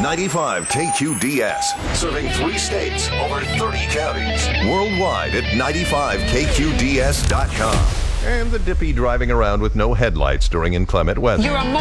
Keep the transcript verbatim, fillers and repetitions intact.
ninety-five K Q D S, serving three states, over thirty counties. Worldwide at ninety-five K Q D S dot com. And the Dippy driving around with no headlights during inclement weather. You're a